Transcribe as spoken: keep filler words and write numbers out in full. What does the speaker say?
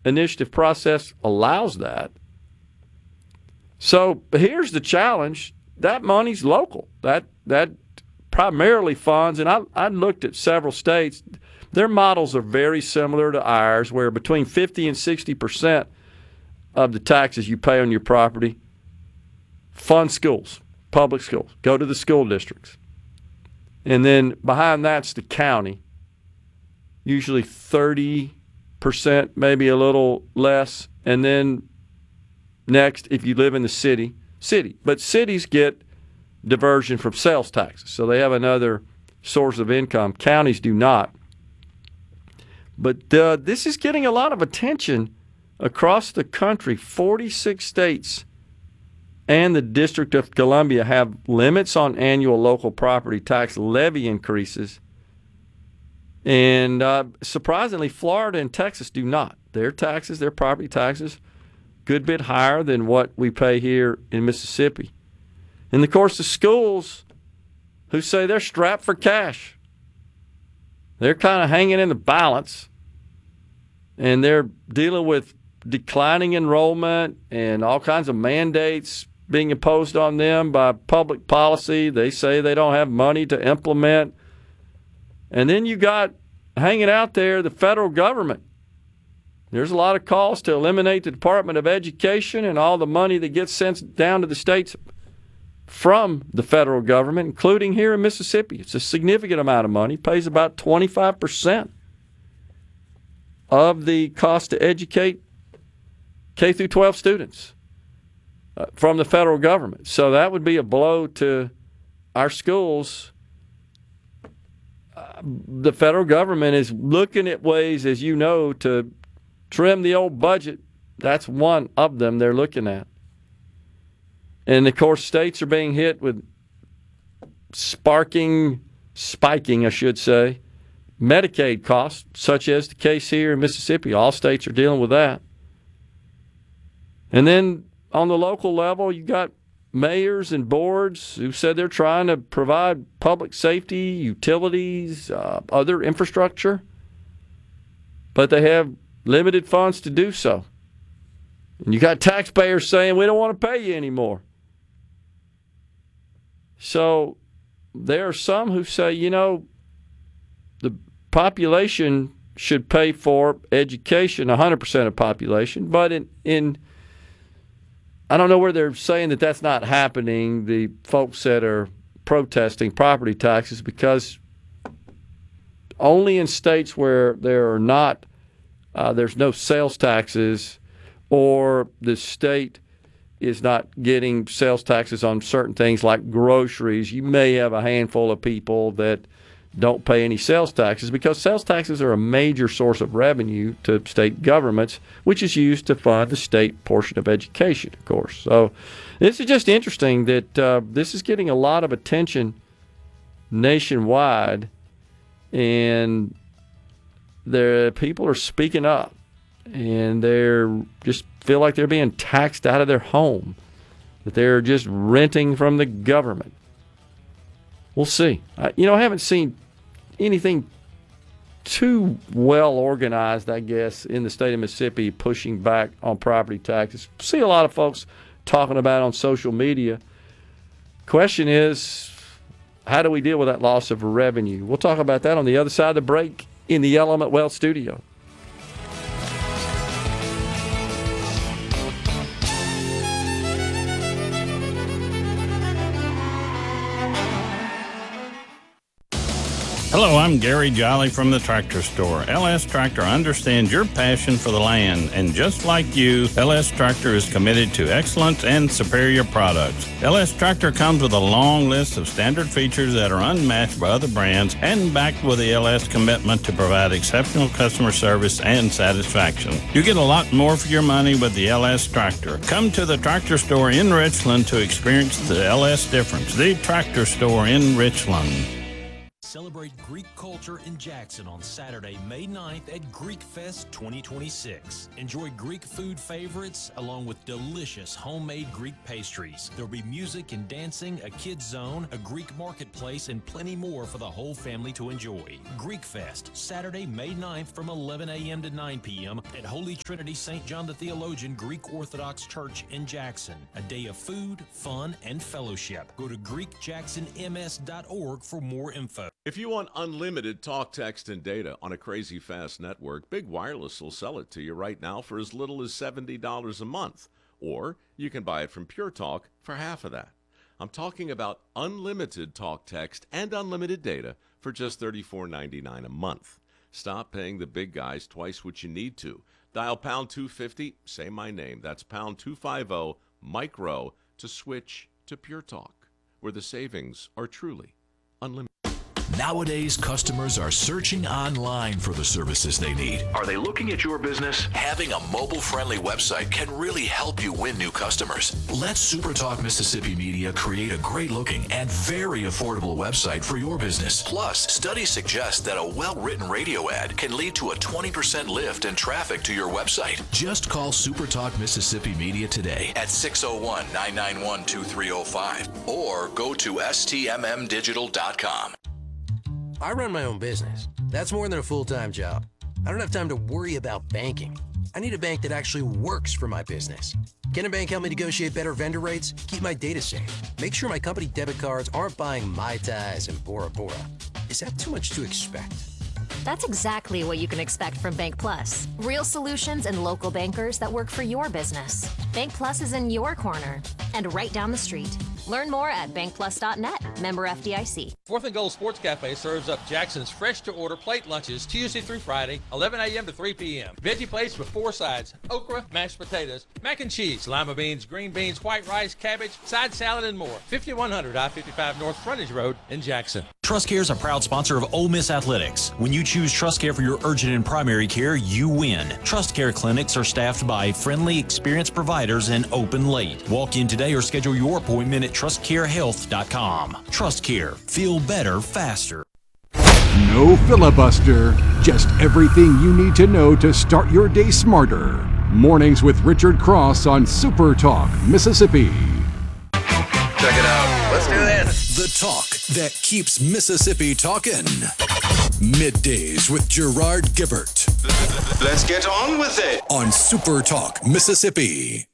initiative process allows that. So here's the challenge. That money's local. That that primarily funds, and I, I looked at several states. Their models are very similar to ours, where between fifty and sixty percent of the taxes you pay on your property fund schools, public schools, go to the school districts. And then behind that's the county, usually thirty percent, maybe a little less. And then next, if you live in the city, city. But cities get diversion from sales taxes, so they have another source of income. Counties do not. But uh, this is getting a lot of attention across the country. forty-six states and the District of Columbia have limits on annual local property tax levy increases. And uh, surprisingly, Florida and Texas do not. Their taxes, their property taxes, good bit higher than what we pay here in Mississippi. And, of course, the schools who say they're strapped for cash, they're kind of hanging in the balance, and they're dealing with declining enrollment and all kinds of mandates being imposed on them by public policy. They say they don't have money to implement. And then you got hanging out there the federal government. There's a lot of calls to eliminate the Department of Education and all the money that gets sent down to the states from the federal government, including here in Mississippi. It's a significant amount of money. It pays about twenty-five percent of the cost to educate K through twelve students uh, from the federal government. So that would be a blow to our schools. Uh, the federal government is looking at ways, as you know, to trim the old budget. That's one of them they're looking at. And, of course, states are being hit with sparking, spiking, I should say, Medicaid costs, such as the case here in Mississippi. All states are dealing with that. And then on the local level, you got mayors and boards who said they're trying to provide public safety, utilities, uh, other infrastructure, but they have limited funds to do so. And you got taxpayers saying, we don't want to pay you anymore. So there are some who say, you know, the population should pay for education, one hundred percent of population, but in, in I don't know where they're saying that that's not happening, the folks that are protesting property taxes, because only in states where there are not, uh, there's no sales taxes, or the state is not getting sales taxes on certain things like groceries, you may have a handful of people that don't pay any sales taxes, because sales taxes are a major source of revenue to state governments, which is used to fund the state portion of education, of course. So this is just interesting that uh, this is getting a lot of attention nationwide, and there people are speaking up, and they're just feel like they're being taxed out of their home, that they're just renting from the government. We'll see. I, you know, I haven't seen anything too well organized, I guess, in the state of Mississippi pushing back on property taxes. See a lot of folks talking about it on social media. Question is, how do we deal with that loss of revenue? We'll talk about that on the other side of the break in the Element Wealth studio. Hello, I'm Gary Jolly from the Tractor Store. L S Tractor understands your passion for the land, and just like you, L S Tractor is committed to excellence and superior products. L S Tractor comes with a long list of standard features that are unmatched by other brands, and backed with the L S commitment to provide exceptional customer service and satisfaction. You get a lot more for your money with the L S Tractor. Come to the Tractor Store in Richland to experience the L S difference. The Tractor Store in Richland. Celebrate Greek culture in Jackson on Saturday, May ninth at Greek Fest twenty twenty-six. Enjoy Greek food favorites along with delicious homemade Greek pastries. There'll be music and dancing, a kids zone, a Greek marketplace, and plenty more for the whole family to enjoy. Greek Fest, Saturday, May ninth from eleven a.m. to nine p.m. at Holy Trinity Saint John the Theologian Greek Orthodox Church in Jackson. A day of food, fun, and fellowship. Go to greek jackson m s dot org for more info. If you want unlimited talk, text, and data on a crazy fast network, Big Wireless will sell it to you right now for as little as seventy dollars a month. Or you can buy it from Pure Talk for half of that. I'm talking about unlimited talk, text, and unlimited data for just thirty-four ninety-nine a month. Stop paying the big guys twice what you need to. Dial pound two fifty, say my name. That's pound two fifty, micro, to switch to Pure Talk, where the savings are truly unlimited. Nowadays, customers are searching online for the services they need. Are they looking at your business? Having a mobile-friendly website can really help you win new customers. Let SuperTalk Mississippi Media create a great-looking and very affordable website for your business. Plus, studies suggest that a well-written radio ad can lead to a twenty percent lift in traffic to your website. Just call SuperTalk Mississippi Media today at six oh one, nine nine one, two three oh five or go to S T M M digital dot com. I run my own business. That's more than a full-time job. I don't have time to worry about banking. I need a bank that actually works for my business. Can a bank help me negotiate better vendor rates, keep my data safe, make sure my company debit cards aren't buying Mai Tais and Bora Bora? Is that too much to expect? That's exactly what you can expect from Bank Plus. Real solutions and local bankers that work for your business. Bank Plus is in your corner and right down the street. Learn more at bank plus dot net. Member F D I C. Fourth and Gold Sports Cafe serves up Jackson's fresh-to-order plate lunches Tuesday through Friday, eleven a.m. to three p.m. Veggie plates with four sides: okra, mashed potatoes, mac and cheese, lima beans, green beans, white rice, cabbage, side salad, and more. fifty-one hundred I fifty-five North Frontage Road in Jackson. TrustCare is a proud sponsor of Ole Miss Athletics. When you choose TrustCare for your urgent and primary care, you win. TrustCare clinics are staffed by friendly, experienced providers and open late. Walk in today or schedule your appointment at trust care health dot com. TrustCare. Feel better, faster. No filibuster, just everything you need to know to start your day smarter. Mornings with Richard Cross on Super Talk, Mississippi. Check it out. Let's do this. The talk that keeps Mississippi talking. Middays with Gerard Gibbert. Let's get on with it. On Super Talk, Mississippi.